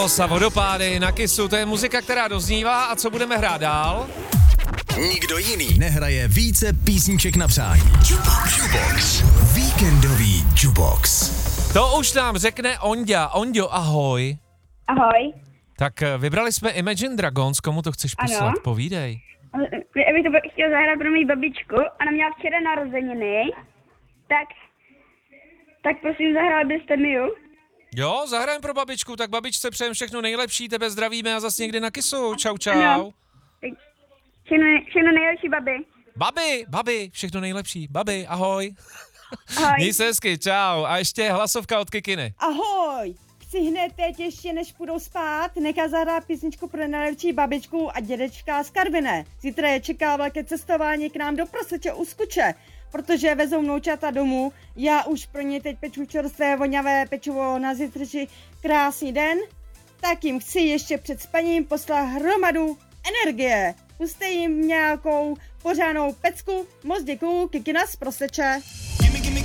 Melos a Vodopády na Kissu, to je muzika, která doznívá a co budeme hrát dál? Nikdo jiný nehraje více písniček na přání. Jukebox. Víkendový Jukebox. To už nám řekne Onďa. Onďo, ahoj. Ahoj. Tak vybrali jsme Imagine Dragons, komu to chceš poslat? Ano. Povídej. Já bych to chtěl zahrát pro mou babičku. Ona měla včera narozeniny. Tak prosím, zahrál byste mi ju. Jo, zahrajem pro babičku, tak babičce přejem všechno nejlepší, tebe zdravíme a zas někdy na Kissu. Čau, čau. Ano. Všechno nejlepší, babi. Babi, všechno nejlepší. Babi, ahoj. Ahoj. Měj se hezky, čau. A ještě hlasovka od Kikiny. Ahoj! Chci hned teď ještě, než půjdou spát, nechat zahrát písničku pro nejlepší babičku a dědečka z Karviné. Zítra je čeká velké cestování k nám do Proseče u Skuče, protože vezou vnoučata domů. Já už pro ně teď peču čerstvé voňavé pečivo na zítřejší krásný den. Tak jim chci ještě před spaním poslat hromadu energie. Puste jim nějakou pořádnou pecku. Moc děkuju, Kikina z Proseče.